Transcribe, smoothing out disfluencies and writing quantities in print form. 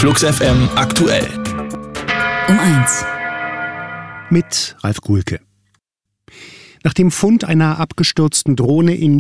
Flux FM aktuell. Um 1. Mit Ralf Guhlke. Nach dem Fund einer abgestürzten Drohne in